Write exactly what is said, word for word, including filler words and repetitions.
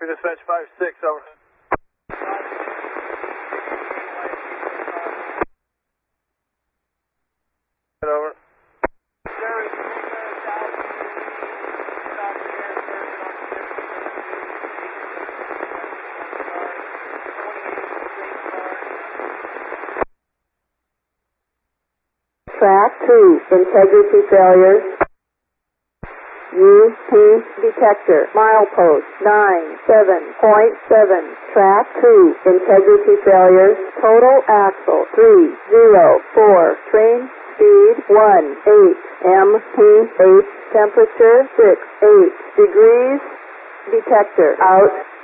Dispatch five six, over. Over. Track two, integrity failure. U P detector, milepost nine seven point seven. Track two, integrity failure. Total axle three zero four. Train speed one eight. M P H temperature six eight degrees. Detector out.